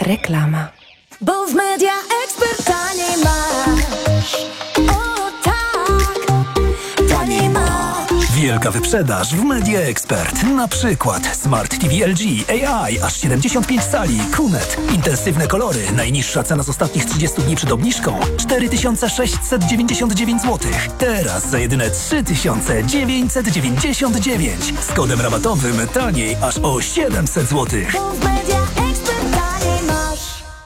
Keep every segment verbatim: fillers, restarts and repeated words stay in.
Reklama. Bo w Media Expert taniej masz. O tak, taniej masz. Wielka wyprzedaż w Media Expert. Na przykład Smart T V L G A I aż siedemdziesiąt pięć cali, Q N E T. Intensywne kolory. Najniższa cena z ostatnich trzydziestu dni przed obniżką cztery tysiące sześćset dziewięćdziesiąt dziewięć złotych. Teraz za jedyne trzy tysiące dziewięćset dziewięćdziesiąt dziewięć. Z kodem rabatowym taniej aż o siedemset złotych. Bo w Media Expert taniej masz.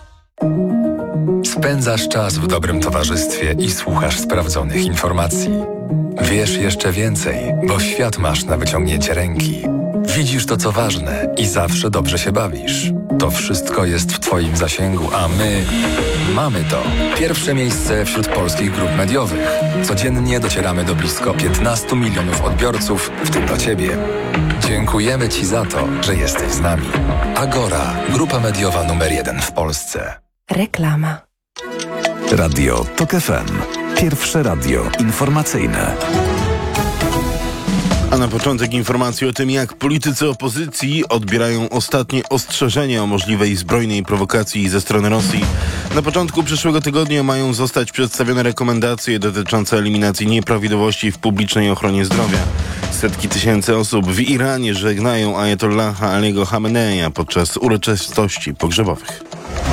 Spędzasz czas w dobrym towarzystwie i słuchasz sprawdzonych informacji. Wiesz jeszcze więcej, bo świat masz na wyciągnięcie ręki. Widzisz to, co ważne i zawsze dobrze się bawisz. To wszystko jest w Twoim zasięgu, a my mamy to. Pierwsze miejsce wśród polskich grup mediowych. Codziennie docieramy do blisko piętnastu milionów odbiorców, w tym do Ciebie. Dziękujemy Ci za to, że jesteś z nami. Agora, grupa mediowa numer jeden w Polsce. Reklama. Radio Tok F M. Pierwsze radio informacyjne. A na początek informacji o tym, jak politycy opozycji odbierają ostatnie ostrzeżenia o możliwej zbrojnej prowokacji ze strony Rosji. Na początku przyszłego tygodnia mają zostać przedstawione rekomendacje dotyczące eliminacji nieprawidłowości w publicznej ochronie zdrowia. Setki tysięcy osób w Iranie żegnają ajatollaha Aliego Chameneja podczas uroczystości pogrzebowych.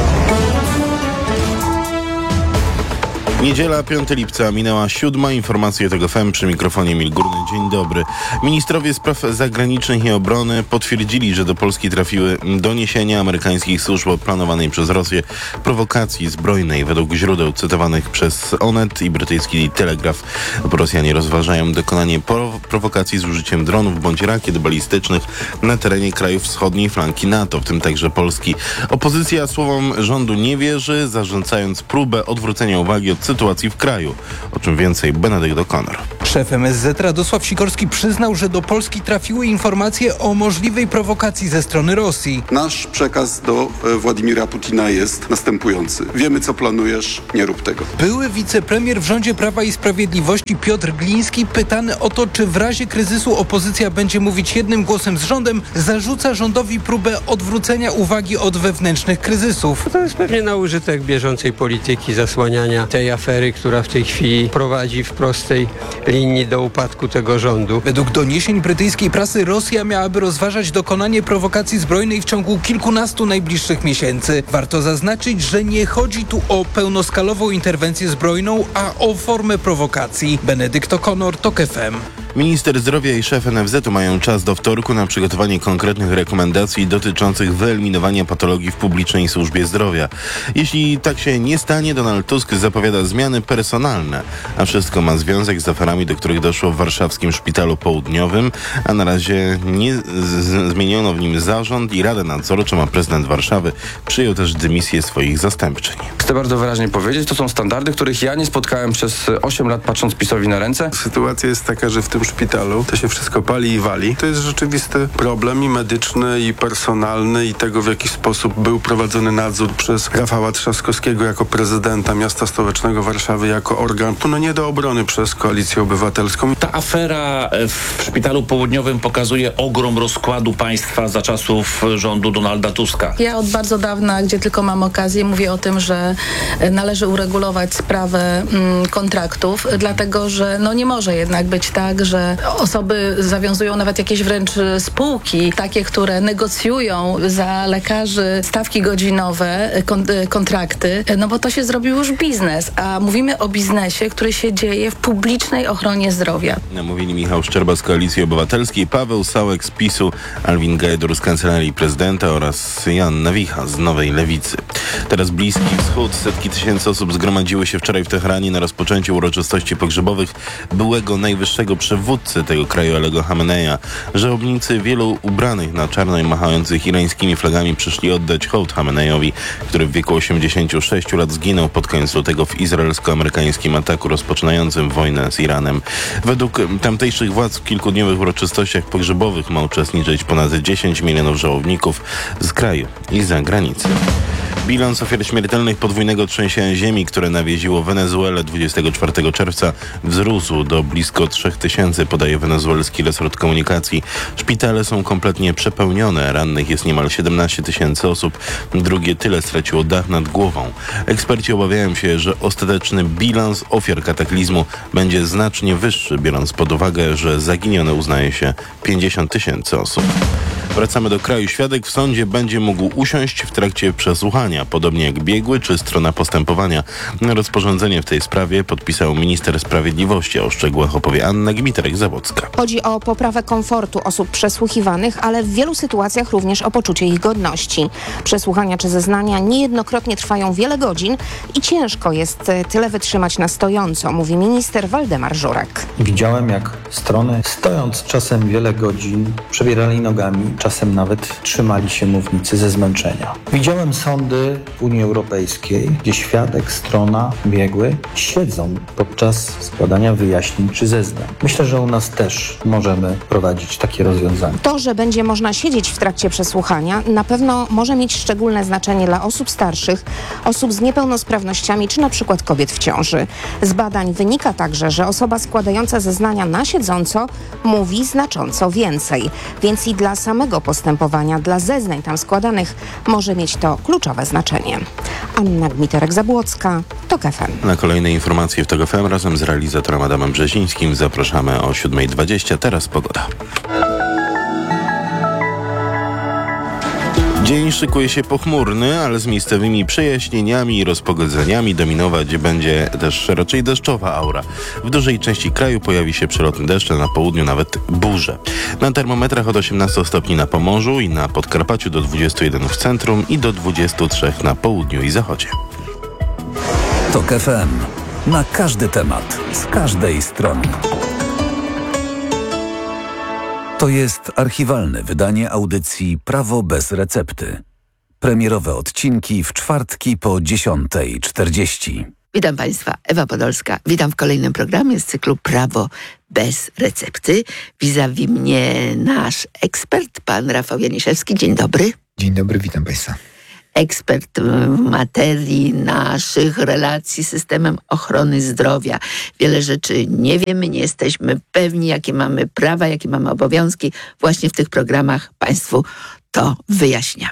Niedziela, piątego lipca, minęła siódma. Informacje tego F M przy mikrofonie Emil Górny. Dzień dobry. Ministrowie spraw zagranicznych i obrony potwierdzili, że do Polski trafiły doniesienia amerykańskich służb o planowanej przez Rosję prowokacji zbrojnej. Według źródeł cytowanych przez Onet i brytyjski Telegraf, Rosjanie rozważają dokonanie pro- prowokacji z użyciem dronów bądź rakiet balistycznych na terenie krajów wschodniej flanki NATO, w tym także Polski. Opozycja słowom rządu nie wierzy, zarzucając próbę odwrócenia uwagi od sytuacji w kraju. O czym więcej Benedykt O'Connor. Szef M S Z Radosław Sikorski przyznał, że do Polski trafiły informacje o możliwej prowokacji ze strony Rosji. Nasz przekaz do e, Władimira Putina jest następujący. Wiemy, co planujesz, nie rób tego. Były wicepremier w rządzie Prawa i Sprawiedliwości Piotr Gliński, pytany o to, czy w razie kryzysu opozycja będzie mówić jednym głosem z rządem, zarzuca rządowi próbę odwrócenia uwagi od wewnętrznych kryzysów. To jest pewnie na użytek bieżącej polityki, zasłaniania tej afery, która w tej chwili prowadzi w prostej linii do upadku tego rządu. Według doniesień brytyjskiej prasy Rosja miałaby rozważać dokonanie prowokacji zbrojnej w ciągu kilkunastu najbliższych miesięcy. Warto zaznaczyć, że nie chodzi tu o pełnoskalową interwencję zbrojną, a o formę prowokacji. Benedykt O'Connor, Tok F M. Minister zdrowia i szef N F Z-u mają czas do wtorku na przygotowanie konkretnych rekomendacji dotyczących wyeliminowania patologii w publicznej służbie zdrowia. Jeśli tak się nie stanie, Donald Tusk zapowiada zmiany personalne, a wszystko ma związek z aferami, do których doszło w warszawskim szpitalu południowym, a na razie nie z- z- zmieniono w nim zarząd i Radę Nadzorczą, a prezydent Warszawy przyjął też dymisję swoich zastępczyń. Chcę bardzo wyraźnie powiedzieć, to są standardy, których ja nie spotkałem przez osiem lat, patrząc PiS-owi na ręce. Sytuacja jest taka, że w tym szpitalu to się wszystko pali i wali. To jest rzeczywisty problem i medyczny, i personalny, i tego, w jaki sposób był prowadzony nadzór przez Rafała Trzaskowskiego jako prezydenta miasta stołecznego Warszawy, jako organ, no nie do obrony przez Koalicję Obywatelską. Ta afera w szpitalu południowym pokazuje ogrom rozkładu państwa za czasów rządu Donalda Tuska. Ja od bardzo dawna, gdzie tylko mam okazję, mówię o tym, że należy uregulować sprawę mm, kontraktów, dlatego że no nie może jednak być tak, że osoby zawiązują nawet jakieś wręcz spółki, takie, które negocjują za lekarzy stawki godzinowe, kon- kontrakty, no bo to się zrobił już biznes, a mówimy o biznesie, który się dzieje w publicznej ochronie zdrowia. Mówili Michał Szczerba z Koalicji Obywatelskiej, Paweł Sałek z PiS-u, Alwin Gajdur z Kancelarii Prezydenta oraz Joanna Wicha z Nowej Lewicy. Teraz Bliski Wschód. Setki tysięcy osób zgromadziły się wczoraj w Teheranie na rozpoczęciu uroczystości pogrzebowych byłego najwyższego przywódcy tego kraju Aliego Chameneja. Żałobnicy wielu ubranych na czarno i machających irańskimi flagami przyszli oddać hołd Chamenejowi, który w wieku osiemdziesięciu sześciu lat zginął pod koniec lutego w izraelsko-amerykańskim ataku rozpoczynającym wojnę z Iranem. Według tamtejszych władz w kilkudniowych uroczystościach pogrzebowych ma uczestniczyć ponad dziesięć milionów żałobników z kraju i z zagranicy. Bilans ofiar śmiertelnych podwójnego trzęsienia ziemi, które nawiedziło Wenezuelę dwudziestego czwartego czerwca, wzrósł do blisko trzech tysięcy, podaje wenezuelski resort komunikacji. Szpitale są kompletnie przepełnione, rannych jest niemal siedemnaście tysięcy osób, drugie tyle straciło dach nad głową. Eksperci obawiają się, że ostateczny bilans ofiar kataklizmu będzie znacznie wyższy, biorąc pod uwagę, że zaginione uznaje się pięćdziesiąt tysięcy osób. Wracamy do kraju. Świadek w sądzie będzie mógł usiąść w trakcie przesłuchania, podobnie jak biegły czy strona postępowania. Rozporządzenie w tej sprawie podpisał minister sprawiedliwości, a o szczegółach opowie Anna Gmiterek-Zabłocka. Chodzi o poprawę komfortu osób przesłuchiwanych, ale w wielu sytuacjach również o poczucie ich godności. Przesłuchania czy zeznania niejednokrotnie trwają wiele godzin i ciężko jest tyle wytrzymać na stojąco, mówi minister Waldemar Żurek. Widziałem, jak strony, stojąc czasem wiele godzin, przebierali nogami, czasem nawet trzymali się mównicy ze zmęczenia. Widziałem sądy w Unii Europejskiej, gdzie świadek, strona, biegły siedzą podczas składania wyjaśnień czy zeznań. Myślę, że u nas też możemy prowadzić takie rozwiązania. To, że będzie można siedzieć w trakcie przesłuchania, na pewno może mieć szczególne znaczenie dla osób starszych, osób z niepełnosprawnościami czy na przykład kobiet w ciąży. Z badań wynika także, że osoba składająca zeznania na siedząco mówi znacząco więcej, więc i dla samego postępowania, dla zeznań tam składanych może mieć to kluczowe znaczenie. Anna Gmiterek-Zabłocka, TOK F M. Na kolejne informacje w TOK F M razem z realizatorem Adamem Brzezińskim zapraszamy o siódma dwadzieścia. Teraz pogoda. Dzień szykuje się pochmurny, ale z miejscowymi przejaśnieniami i rozpogodzeniami dominować będzie też raczej deszczowa aura. W dużej części kraju pojawi się przelotny deszcz, a na południu nawet burze. Na termometrach od osiemnastu stopni na Pomorzu i na Podkarpaciu do dwudziestu jeden w centrum i do dwudziestu trzech na południu i zachodzie. TOK F M. Na każdy temat, z każdej strony. To jest archiwalne wydanie audycji Prawo bez recepty. Premierowe odcinki w czwartki po dziesiątej czterdzieści. Witam Państwa, Ewa Podolska. Witam w kolejnym programie z cyklu Prawo bez recepty. Vis-a-vis mnie nasz ekspert, pan Rafał Janiszewski. Dzień dobry. Dzień dobry, witam Państwa. Ekspert w materii naszych relacji z systemem ochrony zdrowia. Wiele rzeczy nie wiemy, nie jesteśmy pewni, jakie mamy prawa, jakie mamy obowiązki. Właśnie w tych programach Państwu to wyjaśniamy.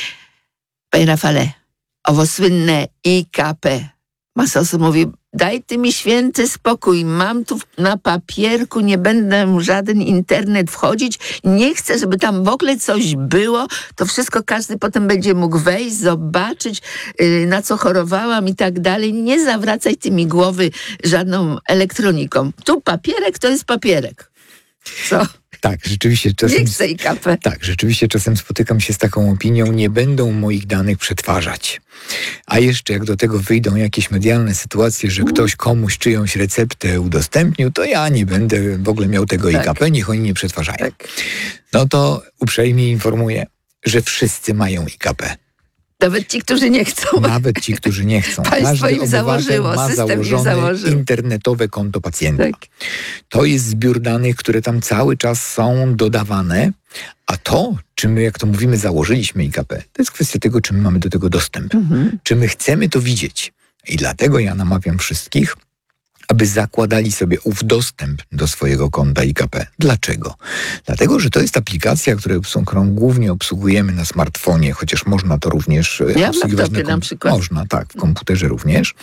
Panie Rafale, owo słynne I K P. Masa osób mówi, daj ty mi święty spokój, mam tu na papierku, nie będę w żaden internet wchodzić, nie chcę, żeby tam w ogóle coś było, to wszystko każdy potem będzie mógł wejść, zobaczyć, yy, na co chorowałam i tak dalej. Nie zawracaj ty mi głowy żadną elektroniką. Tu papierek to jest papierek. Co? Tak, rzeczywiście czasem... Nie chcę I K P. Tak, rzeczywiście czasem spotykam się z taką opinią, nie będą moich danych przetwarzać. A jeszcze jak do tego wyjdą jakieś medialne sytuacje, że ktoś komuś czyjąś receptę udostępnił, to ja nie będę w ogóle miał tego tak. I K P, niech oni nie przetwarzają. Tak. No to uprzejmie informuję, że wszyscy mają I K P. Nawet ci, którzy nie chcą. Nawet ci, którzy nie chcą. Państwo im założyło, ma system im założone założył. internetowe konto pacjenta. Tak. To jest zbiór danych, które tam cały czas są dodawane, a to, czy my, jak to mówimy, założyliśmy I K P, to jest kwestia tego, czy my mamy do tego dostęp. Mhm. Czy my chcemy to widzieć. I dlatego ja namawiam wszystkich, aby zakładali sobie ów dostęp do swojego konta I K P. Dlaczego? Dlatego, że to jest aplikacja, którą głównie obsługujemy na smartfonie, chociaż można to również ja obsługiwać na, na przykład. Można, tak, w komputerze również.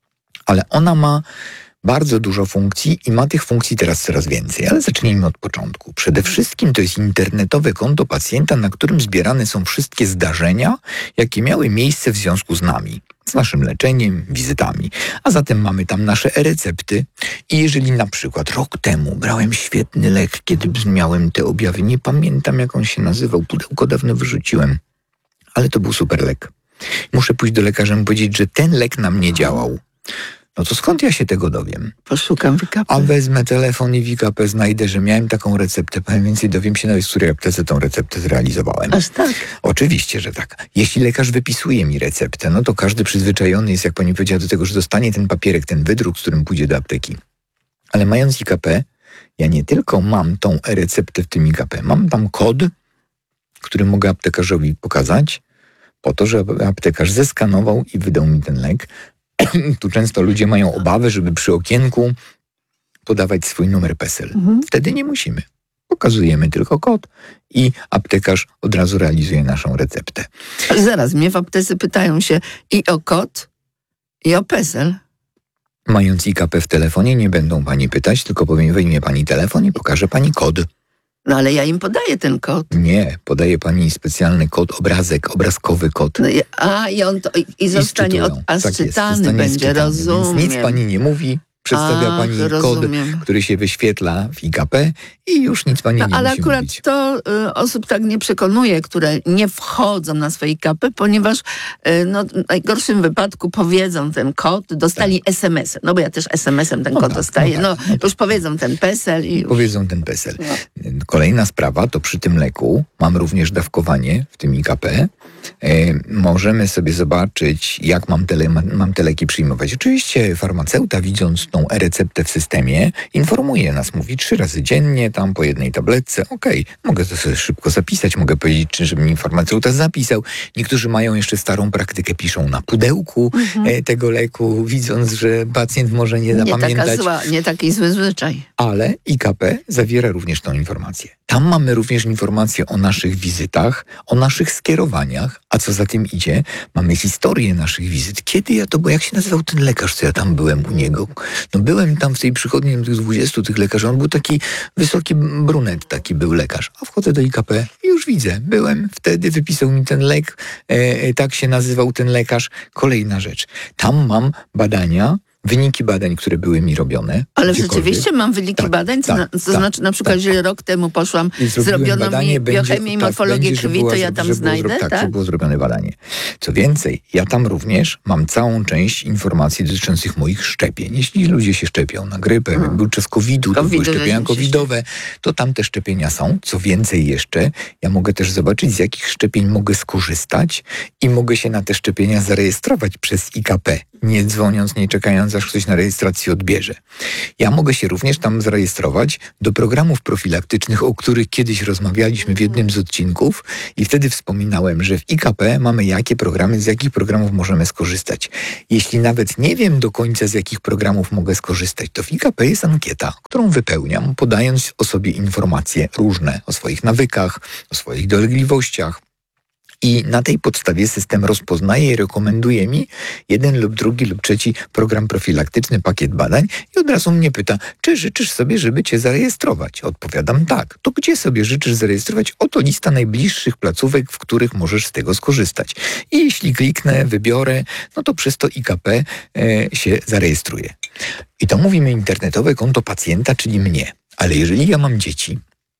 Ale ona ma bardzo dużo funkcji i ma tych funkcji teraz coraz więcej. Ale zacznijmy od początku. Przede wszystkim to jest internetowe konto pacjenta, na którym zbierane są wszystkie zdarzenia, jakie miały miejsce w związku z nami. Z naszym leczeniem, wizytami. A zatem mamy tam nasze e-recepty i jeżeli na przykład rok temu brałem świetny lek, kiedy miałem te objawy, nie pamiętam jak on się nazywał, pudełko dawno wyrzuciłem, ale to był super lek. Muszę pójść do lekarza i powiedzieć, że ten lek na mnie działał. No to skąd ja się tego dowiem? Poszukam w I K P. A wezmę telefon i w I K P znajdę, że miałem taką receptę. Powiem więcej, dowiem się nawet, w której aptece tą receptę zrealizowałem. Aż tak? Oczywiście, że tak. Jeśli lekarz wypisuje mi receptę, no to każdy przyzwyczajony jest, jak pani powiedziała, do tego, że dostanie ten papierek, ten wydruk, z którym pójdzie do apteki. Ale mając I K P, ja nie tylko mam tą e-receptę w tym I K P, mam tam kod, który mogę aptekarzowi pokazać, po to, żeby aptekarz zeskanował i wydał mi ten lek. Tu często ludzie mają obawy, żeby przy okienku podawać swój numer PESEL. Mhm. Wtedy nie musimy. Pokazujemy tylko kod i aptekarz od razu realizuje naszą receptę. Ale zaraz, mnie w aptece pytają się i o kod, i o PESEL. Mając I K P w telefonie nie będą pani pytać, tylko powiem, weźmie pani telefon i pokaże pani kod. No ale ja im podaję ten kod. Nie, podaje pani specjalny kod, obrazek, obrazkowy kod. No i, a i on to i, i zostanie od, a tak sczytany jest, będzie, sczytany, rozumiem. Więc nic pani nie mówi. Przedstawia Ach, pani rozumiem. kod, który się wyświetla w I K P i już nic pani no, nie ale musi akurat mówić. to y, osób tak nie przekonuje, które nie wchodzą na swoje I K P, ponieważ y, no, w najgorszym wypadku powiedzą ten kod, dostali tak. es em es. No bo ja też es em esem ten no kod tak, dostaję. No, tak, no, no tak. Już powiedzą ten PESEL i już. Powiedzą ten PESEL. No. Kolejna sprawa, to przy tym leku mam również dawkowanie w tym I K P. E, możemy sobie zobaczyć, jak mam te, mam te leki przyjmować. Oczywiście farmaceuta, widząc tą e-receptę w systemie, informuje nas, mówi trzy razy dziennie, tam po jednej tabletce. Okej, okay, mogę to sobie szybko zapisać, mogę powiedzieć, czy żeby mi farmaceuta zapisał. Niektórzy mają jeszcze starą praktykę, piszą na pudełku mhm. e, tego leku, widząc, że pacjent może nie zapamiętać. Nie, taka zła, nie taki zły zwyczaj. Ale I K P zawiera również tą informację. Tam mamy również informacje o naszych wizytach, o naszych skierowaniach, a co za tym idzie, mamy historię naszych wizyt. Kiedy ja to, bo jak się nazywał ten lekarz, co ja tam byłem u niego? No byłem tam w tej przychodni tych dwudziestu tych lekarzy, on był taki wysoki brunet, taki był lekarz. A wchodzę do I K P i już widzę, byłem wtedy, wypisał mi ten lek, e, tak się nazywał ten lekarz. Kolejna rzecz, tam mam badania, wyniki badań, które były mi robione. Ale rzeczywiście mam wyniki tak, badań, to, tak, na, to tak, znaczy na przykład, tak. że rok temu poszłam, zrobiono badanie, mi będzie, biochemię i tak, morfologię będzie, krwi, była, to ja tam że znajdę, było, tak? Tak, że było zrobione badanie. Co więcej, ja tam również mam całą część informacji dotyczących moich szczepień. Jeśli ludzie się szczepią na grypę, hmm. był czas kowida, to były szczepienia covidowe, to tam te szczepienia są. Co więcej jeszcze, ja mogę też zobaczyć, z jakich szczepień mogę skorzystać i mogę się na te szczepienia zarejestrować przez I K P. Nie dzwoniąc, nie czekając, aż ktoś na rejestrację odbierze. Ja mogę się również tam zarejestrować do programów profilaktycznych, o których kiedyś rozmawialiśmy w jednym z odcinków i wtedy wspominałem, że w I K P mamy jakie programy, z jakich programów możemy skorzystać. Jeśli nawet nie wiem do końca, z jakich programów mogę skorzystać, to w I K P jest ankieta, którą wypełniam, podając o sobie informacje różne, o swoich nawykach, o swoich dolegliwościach. I na tej podstawie system rozpoznaje i rekomenduje mi jeden lub drugi lub trzeci program profilaktyczny, pakiet badań i od razu mnie pyta, czy życzysz sobie, żeby cię zarejestrować? Odpowiadam tak. To gdzie sobie życzysz zarejestrować? Oto lista najbliższych placówek, w których możesz z tego skorzystać. I jeśli kliknę, wybiorę, no to przez to I K P e, się zarejestruje. I to mówimy internetowe konto pacjenta, czyli mnie. Ale jeżeli ja mam dzieci,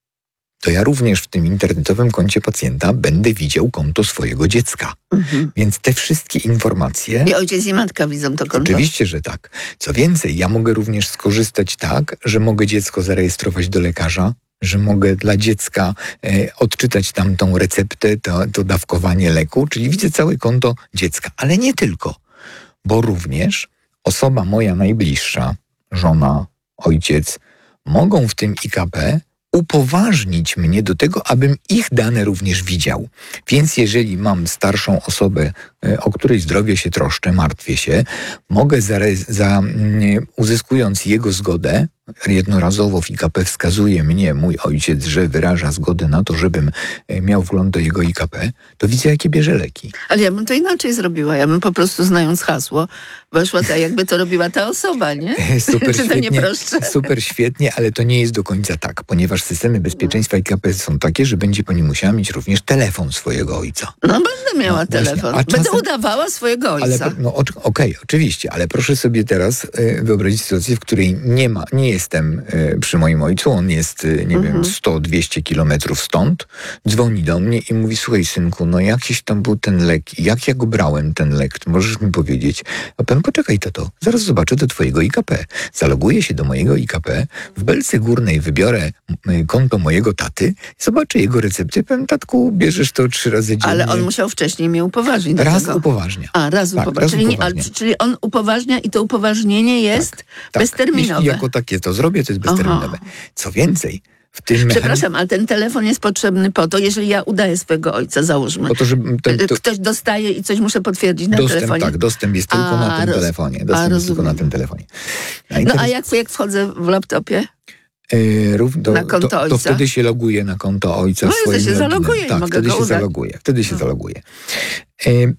to ja również w tym internetowym koncie pacjenta będę widział konto swojego dziecka. Mhm. Więc te wszystkie informacje... I ojciec i matka widzą to konto. Oczywiście, że tak. Co więcej, ja mogę również skorzystać tak, że mogę dziecko zarejestrować do lekarza, że mogę dla dziecka e, odczytać tam tą receptę, to, to dawkowanie leku, czyli widzę całe konto dziecka. Ale nie tylko, bo również osoba moja najbliższa, żona, ojciec, mogą w tym I K P upoważnić mnie do tego, abym ich dane również widział. Więc jeżeli mam starszą osobę, o której zdrowie się troszczę, martwię się, mogę za, za, uzyskując jego zgodę, jednorazowo w I K P wskazuje mnie mój ojciec, że wyraża zgodę na to, żebym miał wgląd do jego I K P, to widzę, jakie bierze leki. Ale ja bym to inaczej zrobiła. Ja bym po prostu, znając hasło, weszła tak, jakby to robiła ta osoba, nie? Super Czy to świetnie, nie prostsze? Super świetnie, ale to nie jest do końca tak, ponieważ systemy bezpieczeństwa I K P są takie, że będzie pani musiała mieć również telefon swojego ojca. No będę miała no, telefon. Będę czasem... udawała swojego ojca. Ale, no okej, okay, oczywiście, ale proszę sobie teraz y, wyobrazić sytuację, w której nie ma, nie jestem y, przy moim ojcu, on jest, y, nie mhm. wiem, sto dwieście kilometrów stąd, dzwoni do mnie i mówi, słuchaj synku, no jakiś tam był ten lek, jak ja go brałem, ten lek, możesz mi powiedzieć? A powiem, poczekaj tato, zaraz zobaczę do twojego I K P. Zaloguję się do mojego I K P, w belce górnej wybiorę y, konto mojego taty, zobaczę jego recepty, powiem, tatku, bierzesz to trzy razy dziennie. Ale on musiał wcześniej mnie upoważnić. Raz tego. upoważnia. A, raz, tak, upowa- raz czyli, upoważnia. Nie, ale, czyli on upoważnia i to upoważnienie jest tak, tak. bezterminowe. Jeśli jako takie to zrobię, to jest bezterminowe. Aha. Co więcej, w tym mechanizmie... Przepraszam, ale ten telefon jest potrzebny po to, jeżeli ja udaję swojego ojca, załóżmy. Po to, żeby ten, to... Ktoś dostaje i coś muszę potwierdzić na dostęp, telefonie. Tak, dostęp jest tylko a, na tym roz... telefonie. Dostęp a, jest tylko na tym telefonie. A no teraz... a jak, jak wchodzę w laptopie? Yy, rów, do, na konto to, ojca? to wtedy się loguje na konto ojca. No swoim i się zaloguje. Tak, mogę wtedy go się udać. zaloguje. Wtedy się no. zaloguje. Yy,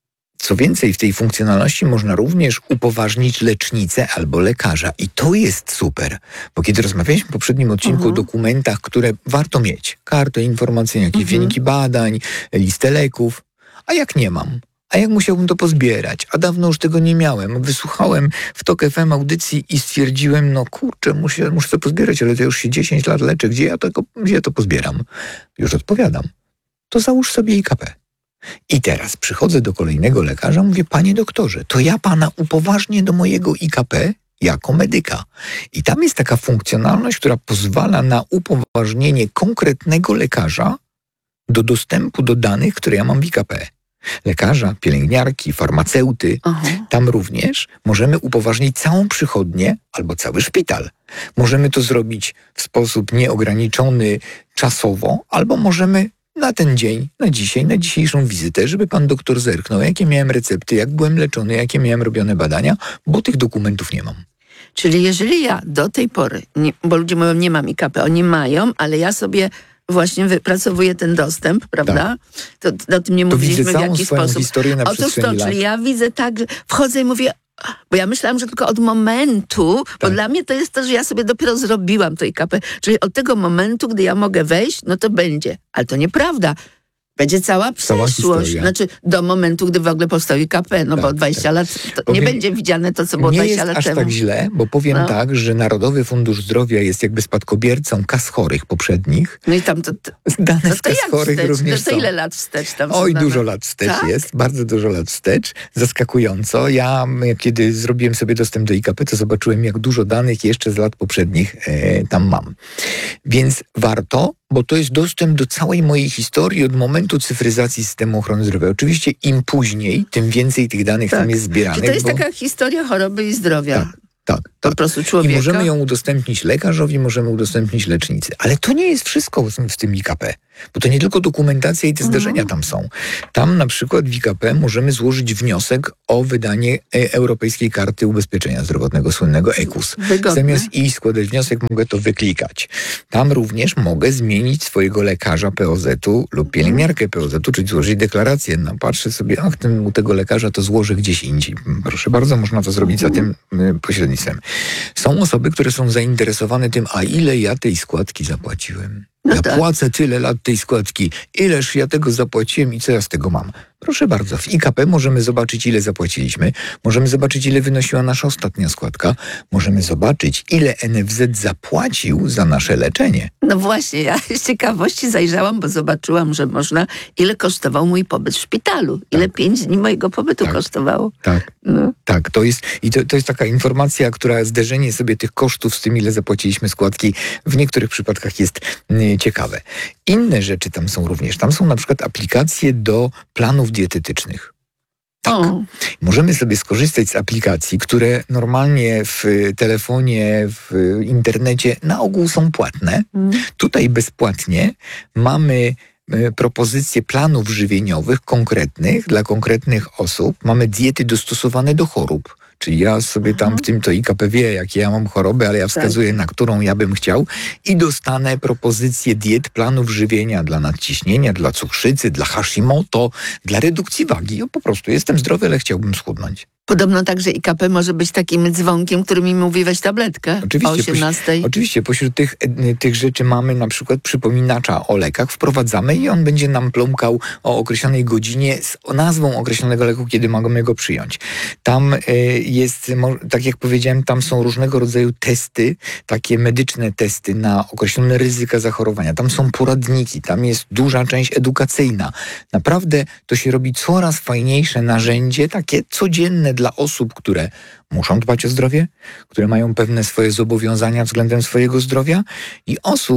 Co więcej, w tej funkcjonalności można również upoważnić lecznicę albo lekarza. I to jest super, bo kiedy rozmawialiśmy w poprzednim odcinku uh-huh. o dokumentach, które warto mieć, kartę informacyjną, jakieś uh-huh. wyniki badań, listę leków, a jak nie mam? A jak musiałbym to pozbierać? A dawno już tego nie miałem. Wysłuchałem w Tok F M audycji i stwierdziłem, no kurczę, muszę, muszę to pozbierać, ale to już się dziesięć lat leczę. Gdzie ja, tego, gdzie ja to pozbieram? Już odpowiadam. To załóż sobie I K P. I teraz przychodzę do kolejnego lekarza, mówię, panie doktorze, to ja pana upoważnię do mojego I K P jako medyka. I tam jest taka funkcjonalność, która pozwala na upoważnienie konkretnego lekarza do dostępu do danych, które ja mam w I K P. Lekarza, pielęgniarki, farmaceuty. Aha. Tam również możemy upoważnić całą przychodnię albo cały szpital. Możemy to zrobić w sposób nieograniczony czasowo, albo możemy na ten dzień, na dzisiaj, na dzisiejszą wizytę, żeby pan doktor zerknął, jakie miałem recepty, jak byłem leczony, jakie miałem robione badania, bo tych dokumentów nie mam. Czyli jeżeli ja do tej pory, nie, bo ludzie mówią, nie mam I K P, oni mają, ale ja sobie właśnie wypracowuję ten dostęp, prawda? Tak. To, to o tym nie to mówiliśmy w jaki sposób. Historię na Otóż to, lat. czyli ja widzę tak, że wchodzę i mówię, bo ja myślałam, że tylko od momentu, tak. bo dla mnie to jest to, że ja sobie dopiero zrobiłam to I K P, czyli od tego momentu, gdy ja mogę wejść, no to będzie. Ale to nieprawda. Będzie cała przeszłość. Znaczy do momentu, gdy w ogóle powstał I K P, no tak, bo dwadzieścia tak. lat to powiem, nie będzie widziane to, co było dwadzieścia lat temu. Nie jest aż tak źle, bo powiem no. tak, że Narodowy Fundusz Zdrowia jest jakby spadkobiercą kas chorych poprzednich. No i tam to... to dane no z kas chorych wstecz? również to, to są. ile lat wstecz tam Oj, są dużo dane? lat wstecz tak? jest, bardzo dużo lat wstecz. Zaskakująco. Ja, kiedy zrobiłem sobie dostęp do I K P, to zobaczyłem, jak dużo danych jeszcze z lat poprzednich e, tam mam. Więc warto, bo to jest dostęp do całej mojej historii od momentu cyfryzacji systemu ochrony zdrowia. Oczywiście im później, tym więcej tych danych tak. tam jest zbieranych. Czy to jest bo... taka historia choroby i zdrowia? Tak. Tak, po tak. prostu człowieka. I możemy ją udostępnić lekarzowi, możemy udostępnić lecznicy. Ale to nie jest wszystko w, w tym I K P. Bo to nie tylko dokumentacja i te zdarzenia tam są. Tam na przykład w I K P możemy złożyć wniosek o wydanie e, Europejskiej Karty Ubezpieczenia Zdrowotnego, słynnego E K U S. Wygodne. Zamiast iść składać wniosek, mogę to wyklikać. Tam również mogę zmienić swojego lekarza P O Z-u lub pielęgniarkę P O Z-u, czyli złożyć deklarację. No, patrzę sobie, ach, ten, u tego lekarza to złożę gdzieś indziej. Proszę bardzo, można to zrobić za tym y, pośrednictwem. Są osoby, które są zainteresowane tym, a ile ja tej składki zapłaciłem. No ja tak. płacę tyle lat tej składki. Ileż ja tego zapłaciłem i co ja z tego mam? Proszę bardzo, w I K P możemy zobaczyć, ile zapłaciliśmy. Możemy zobaczyć, ile wynosiła nasza ostatnia składka. Możemy zobaczyć, ile N F Z zapłacił za nasze leczenie. No właśnie, ja z ciekawości zajrzałam, bo zobaczyłam, że można, ile kosztował mój pobyt w szpitalu. Ile tak. pięć dni mojego pobytu tak. kosztowało. Tak, no. tak. To jest, i to, to jest taka informacja, która zderzenie sobie tych kosztów z tym, ile zapłaciliśmy składki, w niektórych przypadkach jest y, ciekawe. Inne rzeczy tam są również. Tam są na przykład aplikacje do planów dietetycznych. Tak. O. Możemy sobie skorzystać z aplikacji, które normalnie w telefonie, w internecie na ogół są płatne. Mm. Tutaj bezpłatnie mamy propozycje planów żywieniowych konkretnych dla konkretnych osób. Mamy diety dostosowane do chorób. Czyli ja sobie tam w tym to I K P wie, jakie ja mam choroby, ale ja wskazuję, tak. na którą ja bym chciał i dostanę propozycje diet, planów żywienia dla nadciśnienia, dla cukrzycy, dla Hashimoto, dla redukcji wagi. Ja po prostu jestem zdrowy, ale chciałbym schudnąć. Podobno także I K P może być takim dzwonkiem, który mi mówi weź tabletkę oczywiście, o osiemnastej. Oczywiście, pośród tych, tych rzeczy mamy na przykład przypominacza o lekach, wprowadzamy i on będzie nam plumkał o określonej godzinie z nazwą określonego leku, kiedy możemy go przyjąć. Tam y, jest, tak jak powiedziałem, tam są różnego rodzaju testy, takie medyczne testy na określone ryzyka zachorowania. Tam są poradniki, tam jest duża część edukacyjna. Naprawdę to się robi coraz fajniejsze narzędzie, takie codzienne dla osób, które muszą dbać o zdrowie, które mają pewne swoje zobowiązania względem swojego zdrowia i osób,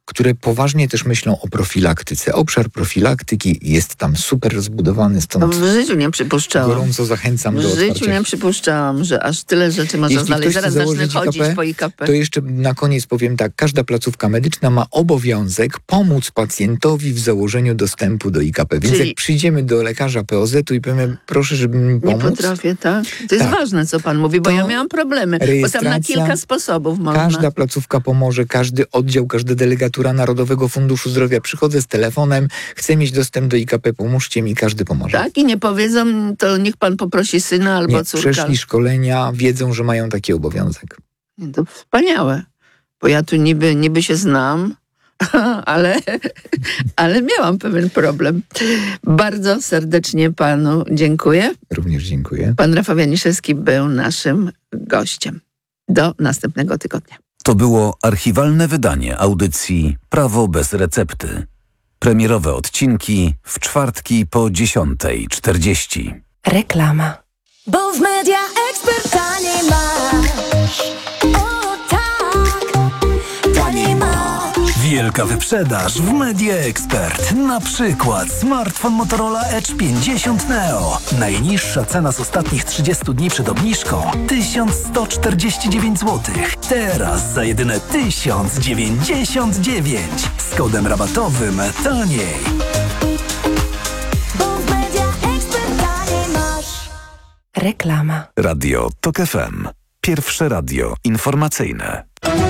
które poważnie też myślą o profilaktyce. Obszar profilaktyki jest tam super rozbudowany, stąd w życiu nie przypuszczałam. gorąco zachęcam W do życiu otwarcia. nie przypuszczałam, że aż tyle rzeczy można Jeśli znaleźć. ktoś Zaraz chce zacznę założyć chodzić I K P, po I K P. to jeszcze na koniec powiem tak. Każda placówka medyczna ma obowiązek pomóc pacjentowi w założeniu dostępu do I K P. Więc Czyli- jak przyjdziemy do lekarza P O Z-u i powiemy, proszę, żeby mi Nie pomóc, potrafię, tak? To jest Tak. ważne, co pan mówi, bo To ja miałam problemy. Bo tam na rejestracja, kilka sposobów można. każda placówka pomoże, każdy oddział, każda delegatura Narodowego Funduszu Zdrowia. Przychodzę z telefonem, chcę mieć dostęp do I K P, pomóżcie mi, każdy pomoże. Tak? I nie powiedzą, to niech pan poprosi syna albo Nie, córkę. przeszli szkolenia, wiedzą, że mają taki obowiązek. Nie, to wspaniałe. Bo ja tu niby, niby się znam, ale, ale miałam pewien problem. Bardzo serdecznie panu dziękuję. Również dziękuję. Pan Rafał Janiszewski był naszym gościem. Do następnego tygodnia. To było archiwalne wydanie audycji Prawo bez recepty. Premierowe odcinki w czwartki po dziesiątej czterdzieści. Reklama. Bo w Media Expert taniej masz. O tak, taniej masz. Wielka wyprzedaż w Media Expert. Na przykład smartfon Motorola Edge pięćdziesiąt Neo. Najniższa cena z ostatnich trzydziestu dni przed obniżką tysiąc sto czterdzieści dziewięć złotych. Teraz za jedyne tysiąc dziewięćdziesiąt dziewięć. Z kodem rabatowym taniej. Bo w Media Expert taniej masz. Reklama. Radio TOK F M. Pierwsze radio informacyjne.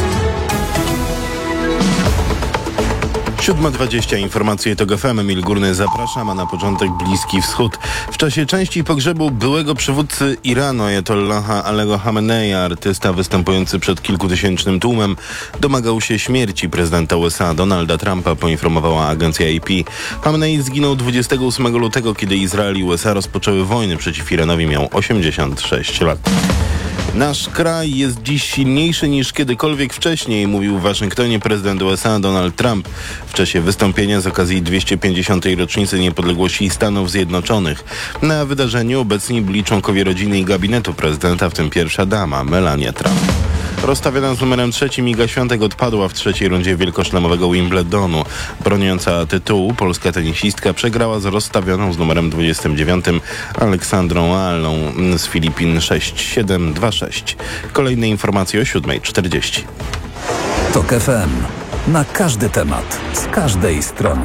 siódma dwadzieścia, informacje TOK F M. Emil Górny, zapraszam, a na początek Bliski Wschód. W czasie części pogrzebu byłego przywódcy Iranu, ajatollaha Alego Hameneja, artysta występujący przed kilkutysięcznym tłumem, domagał się śmierci prezydenta U S A Donalda Trumpa, poinformowała agencja A P. Hamenei zginął dwudziestego ósmego lutego, kiedy Izrael i U S A rozpoczęły wojnę przeciw Iranowi. Miał osiemdziesiąt sześć lat. Nasz kraj jest dziś silniejszy niż kiedykolwiek wcześniej, mówił w Waszyngtonie prezydent U S A Donald Trump w czasie wystąpienia z okazji dwieście pięćdziesiątej rocznicy niepodległości Stanów Zjednoczonych. Na wydarzeniu obecni byli członkowie rodziny i gabinetu prezydenta, w tym pierwsza dama Melania Trump. Rozstawiona z numerem trzecim Iga Świątek odpadła w trzeciej rundzie wielkoszlemowego Wimbledonu. Broniąca tytułu polska tenisistka przegrała z rozstawioną z numerem dwudziestym dziewiątym Aleksandrą Alą z Filipin sześć siedem dwa sześć. Kolejne informacje o siódma czterdzieści. TOK F M. Na każdy temat, z każdej strony.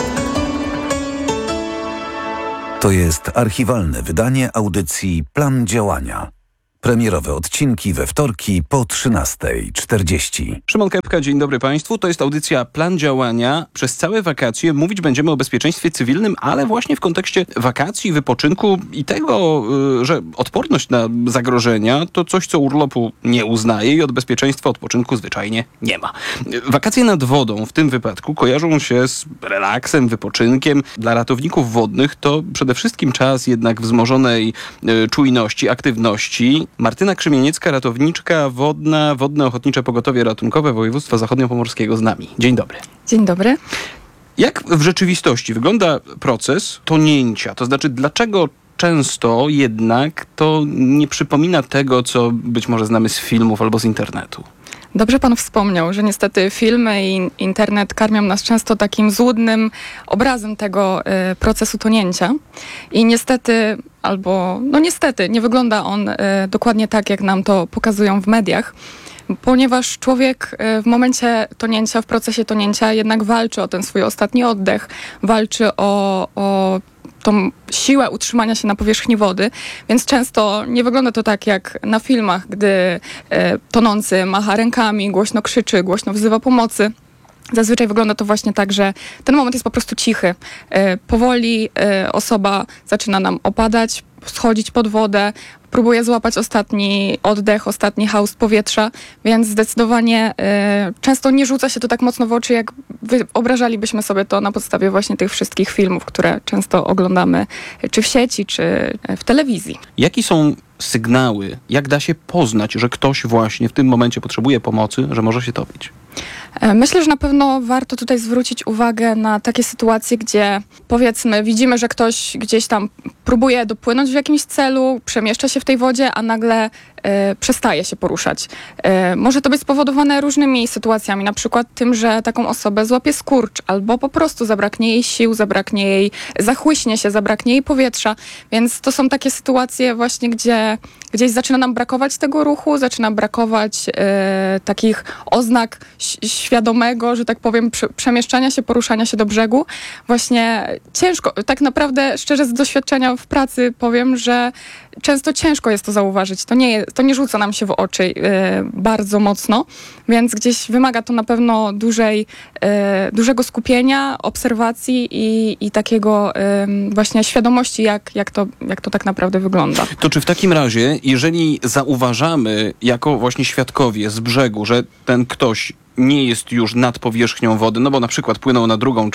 To jest archiwalne wydanie audycji Plan Działania. Premierowe odcinki we wtorki po trzynastej czterdzieści. Szymon Kępka, dzień dobry Państwu. To jest audycja Plan Działania. Przez całe wakacje mówić będziemy o bezpieczeństwie cywilnym, ale właśnie w kontekście wakacji, wypoczynku i tego, że odporność na zagrożenia to coś, co urlopu nie uznaje i od bezpieczeństwa odpoczynku zwyczajnie nie ma. Wakacje nad wodą w tym wypadku kojarzą się z relaksem, wypoczynkiem. Dla ratowników wodnych to przede wszystkim czas jednak wzmożonej czujności, aktywności. Martyna Krzymieniecka, ratowniczka wodna, Wodne Ochotnicze Pogotowie Ratunkowe Województwa Zachodniopomorskiego z nami. Dzień dobry. Dzień dobry. Jak w rzeczywistości wygląda proces tonięcia? To znaczy, dlaczego często jednak to nie przypomina tego, co być może znamy z filmów albo z internetu? Dobrze pan wspomniał, że niestety filmy i internet karmią nas często takim złudnym obrazem tego y, procesu tonięcia. I niestety, albo no niestety, nie wygląda on y, dokładnie tak, jak nam to pokazują w mediach. Ponieważ człowiek y, w momencie tonięcia, w procesie tonięcia jednak walczy o ten swój ostatni oddech, walczy o, o tą siłę utrzymania się na powierzchni wody, więc często nie wygląda to tak jak na filmach, gdy e, tonący macha rękami, głośno krzyczy, głośno wzywa pomocy. Zazwyczaj wygląda to właśnie tak, że ten moment jest po prostu cichy. E, powoli e, osoba zaczyna nam opadać, schodzić pod wodę, próbuje złapać ostatni oddech, ostatni haust powietrza, więc zdecydowanie y, często nie rzuca się to tak mocno w oczy, jak wyobrażalibyśmy sobie to na podstawie właśnie tych wszystkich filmów, które często oglądamy czy w sieci, czy w telewizji. Jakie są sygnały, jak da się poznać, że ktoś właśnie w tym momencie potrzebuje pomocy, że może się topić? Myślę, że na pewno warto tutaj zwrócić uwagę na takie sytuacje, gdzie powiedzmy widzimy, że ktoś gdzieś tam próbuje dopłynąć w jakimś celu, przemieszcza się w tej wodzie, a nagle e, przestaje się poruszać. E, może to być spowodowane różnymi sytuacjami, na przykład tym, że taką osobę złapie skurcz, albo po prostu zabraknie jej sił, zabraknie jej, zachłyśnie się, zabraknie jej powietrza, więc to są takie sytuacje właśnie, gdzie gdzieś zaczyna nam brakować tego ruchu, zaczyna brakować e, takich oznak świadomego, że tak powiem, przemieszczania się, poruszania się do brzegu. Właśnie ciężko, tak naprawdę szczerze z doświadczenia w pracy powiem, że często ciężko jest to zauważyć. To nie, to nie rzuca nam się w oczy y, bardzo mocno, więc gdzieś wymaga to na pewno dużej, y, dużego skupienia, obserwacji i, i takiego y, właśnie świadomości, jak, jak, to, jak to tak naprawdę wygląda. To czy w takim razie, jeżeli zauważamy jako właśnie świadkowie z brzegu, że ten ktoś nie jest już nad powierzchnią wody, no bo na przykład płynął na drugą,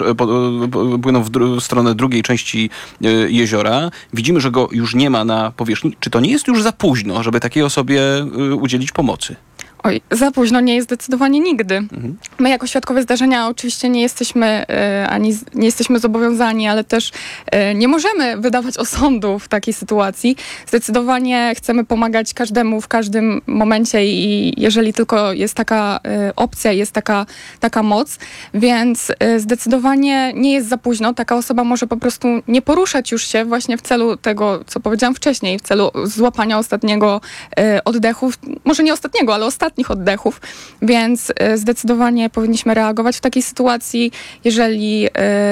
płynął w, dru- w stronę drugiej części y, jeziora, widzimy, że go już nie ma na powierzchni. Czy to nie jest już za późno, żeby takiej osobie y, udzielić pomocy? Oj, za późno nie jest zdecydowanie nigdy. Mhm. My jako świadkowie zdarzenia oczywiście nie jesteśmy e, ani z, nie jesteśmy zobowiązani, ale też e, nie możemy wydawać osądu w takiej sytuacji. Zdecydowanie chcemy pomagać każdemu w każdym momencie i jeżeli tylko jest taka e, opcja, jest taka, taka moc, więc e, zdecydowanie nie jest za późno. Taka osoba może po prostu nie poruszać już się właśnie w celu tego, co powiedziałam wcześniej, w celu złapania ostatniego e, oddechu, może nie ostatniego, ale ostatniego oddechów, więc zdecydowanie powinniśmy reagować w takiej sytuacji. Jeżeli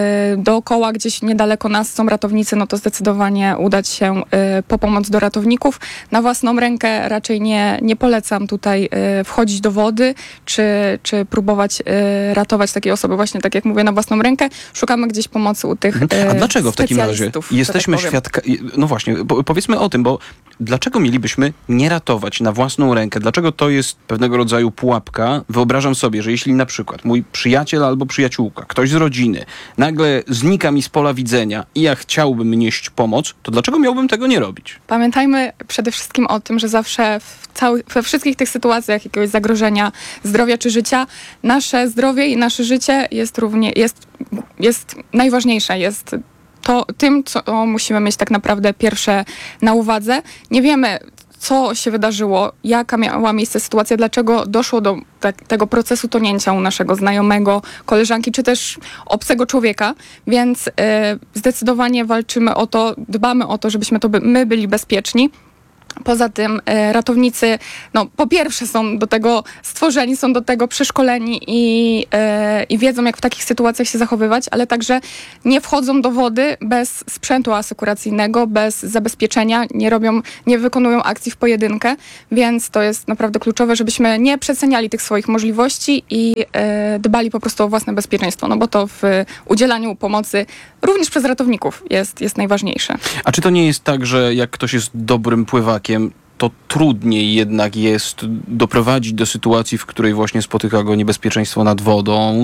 dookoła gdzieś niedaleko nas są ratownicy, no to zdecydowanie udać się po pomoc do ratowników. Na własną rękę raczej nie, nie polecam tutaj wchodzić do wody, czy, czy próbować ratować takiej osoby właśnie, tak jak mówię, na własną rękę. Szukamy gdzieś pomocy u tych A dlaczego w takim razie jesteśmy tak świadkami? No właśnie, powiedzmy o tym, bo dlaczego mielibyśmy nie ratować na własną rękę? Dlaczego to jest pewnego rodzaju pułapka? Wyobrażam sobie, że jeśli na przykład mój przyjaciel albo przyjaciółka, ktoś z rodziny, nagle znika mi z pola widzenia i ja chciałbym nieść pomoc, to dlaczego miałbym tego nie robić? Pamiętajmy przede wszystkim o tym, że zawsze w cały, we wszystkich tych sytuacjach jakiegoś zagrożenia zdrowia czy życia, nasze zdrowie i nasze życie jest równie, jest, jest najważniejsze, jest to tym, co musimy mieć tak naprawdę pierwsze na uwadze. Nie wiemy, co się wydarzyło, jaka miała miejsce sytuacja, dlaczego doszło do tak, tego procesu tonięcia u naszego znajomego, koleżanki, czy też obcego człowieka, więc y, zdecydowanie walczymy o to, dbamy o to, żebyśmy to by, my byli bezpieczni. Poza tym e, ratownicy, no po pierwsze są do tego stworzeni, są do tego przeszkoleni i, e, i wiedzą, jak w takich sytuacjach się zachowywać, ale także nie wchodzą do wody bez sprzętu asekuracyjnego, bez zabezpieczenia, nie robią, nie wykonują akcji w pojedynkę, więc to jest naprawdę kluczowe, żebyśmy nie przeceniali tych swoich możliwości i e, dbali po prostu o własne bezpieczeństwo, no bo to w udzielaniu pomocy również przez ratowników jest, jest najważniejsze. A czy to nie jest tak, że jak ktoś jest dobrym pływakiem, to trudniej jednak jest doprowadzić do sytuacji, w której właśnie spotyka go niebezpieczeństwo nad wodą,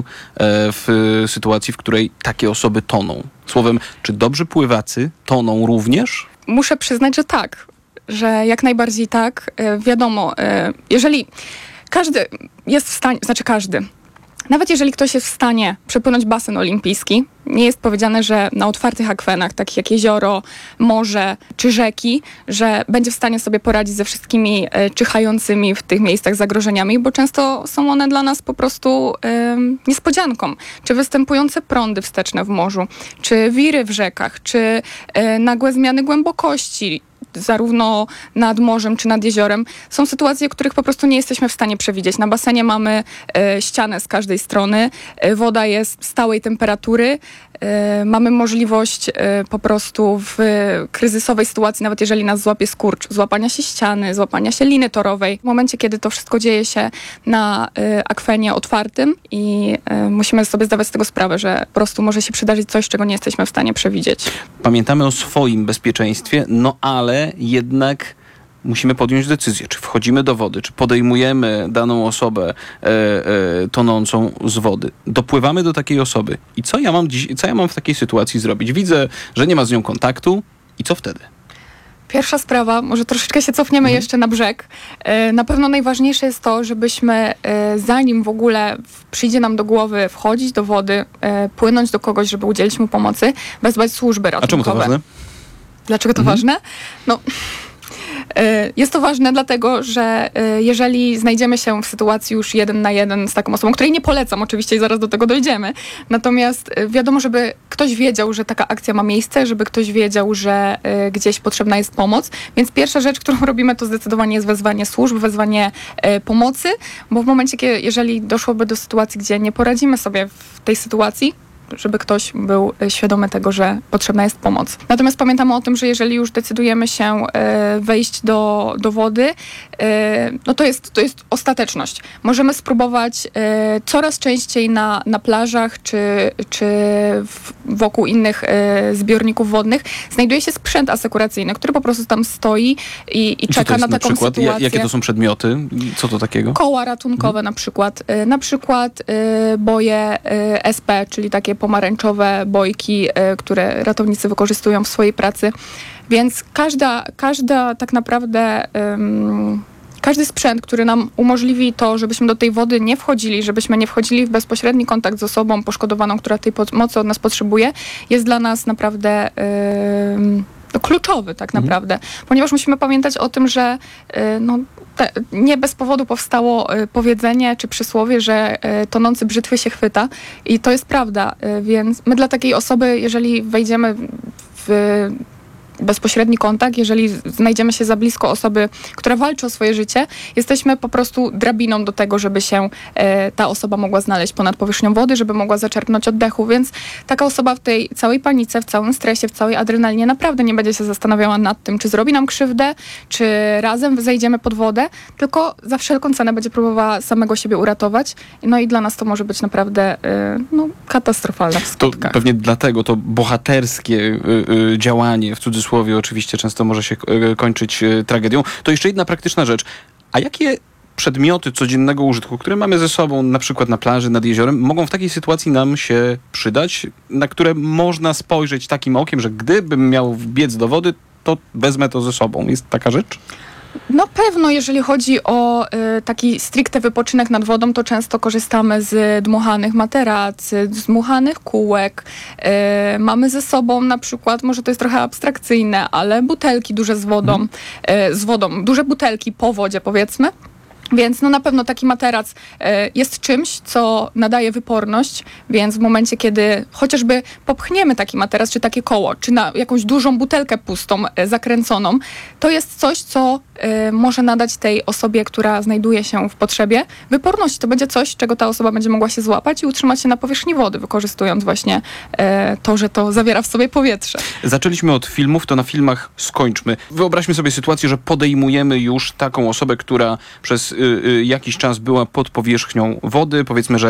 w sytuacji, w której takie osoby toną? Słowem, czy dobrzy pływacy toną również? Muszę przyznać, że tak. Że jak najbardziej tak. Wiadomo, jeżeli każdy jest w stanie, znaczy każdy, nawet jeżeli ktoś jest w stanie przepłynąć basen olimpijski, nie jest powiedziane, że na otwartych akwenach, takich jak jezioro, morze czy rzeki, że będzie w stanie sobie poradzić ze wszystkimi e, czyhającymi w tych miejscach zagrożeniami, bo często są one dla nas po prostu e, niespodzianką. Czy występujące prądy wsteczne w morzu, czy wiry w rzekach, czy e, nagłe zmiany głębokości, zarówno nad morzem czy nad jeziorem. Są sytuacje, których po prostu nie jesteśmy w stanie przewidzieć. Na basenie mamy e, ścianę z każdej strony, e, woda jest stałej temperatury, e, mamy możliwość e, po prostu w e, kryzysowej sytuacji, nawet jeżeli nas złapie skurcz, złapania się ściany, złapania się liny torowej. W momencie, kiedy to wszystko dzieje się na e, akwenie otwartym i e, musimy sobie zdawać z tego sprawę, że po prostu może się przydarzyć coś, czego nie jesteśmy w stanie przewidzieć. Pamiętamy o swoim bezpieczeństwie, no ale jednak musimy podjąć decyzję, czy wchodzimy do wody, czy podejmujemy daną osobę e, e, tonącą z wody. Dopływamy do takiej osoby. I co ja mam dziś, co ja mam w takiej sytuacji zrobić? Widzę, że nie ma z nią kontaktu i co wtedy? Pierwsza sprawa, może troszeczkę się cofniemy Mhm. jeszcze na brzeg. E, Na pewno najważniejsze jest to, żebyśmy e, zanim w ogóle w- przyjdzie nam do głowy wchodzić do wody, e, płynąć do kogoś, żeby udzielić mu pomocy, wezwać służby A ratunkowe. czemu to ważne? Dlaczego to Mhm. ważne? No, e, jest to ważne dlatego, że e, jeżeli znajdziemy się w sytuacji już jeden na jeden z taką osobą, której nie polecam oczywiście i zaraz do tego dojdziemy, natomiast e, wiadomo, żeby ktoś wiedział, że taka akcja ma miejsce, żeby ktoś wiedział, że e, gdzieś potrzebna jest pomoc, więc pierwsza rzecz, którą robimy, to zdecydowanie jest wezwanie służb, wezwanie e, pomocy, bo w momencie, kiedy, jeżeli doszłoby do sytuacji, gdzie nie poradzimy sobie w tej sytuacji, żeby ktoś był e, świadomy tego, że potrzebna jest pomoc. Natomiast pamiętamy o tym, że jeżeli już decydujemy się e, wejść do, do wody, e, no to jest, to jest ostateczność. Możemy spróbować e, coraz częściej na, na plażach czy, czy w, wokół innych e, zbiorników wodnych znajduje się sprzęt asekuracyjny, który po prostu tam stoi i, i Co to czeka jest na na taką przykład? Ja- sytuację. Jakie to są przedmioty? Co to takiego? Koła ratunkowe na przykład. Y, Na przykład y, boje y, S P, czyli takie pomarańczowe bojki, y, które ratownicy wykorzystują w swojej pracy. Więc każda, każda tak naprawdę... ym, Każdy sprzęt, który nam umożliwi to, żebyśmy do tej wody nie wchodzili, żebyśmy nie wchodzili w bezpośredni kontakt z osobą poszkodowaną, która tej pomocy od nas potrzebuje, jest dla nas naprawdę ym, no, kluczowy tak naprawdę. Ponieważ musimy pamiętać o tym, że y, no, te, nie bez powodu powstało y, powiedzenie czy przysłowie, że y, tonący brzytwy się chwyta. I to jest prawda. Y, więc my dla takiej osoby, jeżeli wejdziemy w bezpośredni kontakt, jeżeli znajdziemy się za blisko osoby, która walczy o swoje życie, jesteśmy po prostu drabiną do tego, żeby się e, ta osoba mogła znaleźć ponad powierzchnią wody, żeby mogła zaczerpnąć oddechu, więc taka osoba w tej całej panice, w całym stresie, w całej adrenalinie naprawdę nie będzie się zastanawiała nad tym, czy zrobi nam krzywdę, czy razem zejdziemy pod wodę, tylko za wszelką cenę będzie próbowała samego siebie uratować. No i dla nas to może być naprawdę e, no, katastrofalne w To skutkach. pewnie dlatego to bohaterskie y, y, działanie, w cudzysłowie oczywiście, często może się y, kończyć y, tragedią. To jeszcze jedna praktyczna rzecz. A jakie przedmioty codziennego użytku, które mamy ze sobą, na przykład na plaży, nad jeziorem, mogą w takiej sytuacji nam się przydać, na które można spojrzeć takim okiem, że gdybym miał wbiec do wody, to wezmę to ze sobą. Jest taka rzecz? Na pewno, jeżeli chodzi o y, taki stricte wypoczynek nad wodą, to często korzystamy z dmuchanych materacy, z dmuchanych kółek. Y, mamy ze sobą na przykład, może to jest trochę abstrakcyjne, ale butelki duże z wodą, y, z wodą, duże butelki po wodzie powiedzmy. Więc no na pewno taki materac e, jest czymś, co nadaje wyporność, więc w momencie, kiedy chociażby popchniemy taki materac, czy takie koło, czy na jakąś dużą butelkę pustą, e, zakręconą, to jest coś, co e, może nadać tej osobie, która znajduje się w potrzebie, wyporność. To będzie coś, czego ta osoba będzie mogła się złapać i utrzymać się na powierzchni wody, wykorzystując właśnie e, to, że to zawiera w sobie powietrze. Zaczęliśmy od filmów, to na filmach skończmy. Wyobraźmy sobie sytuację, że podejmujemy już taką osobę, która przez y, y, jakiś czas była pod powierzchnią wody. Powiedzmy, że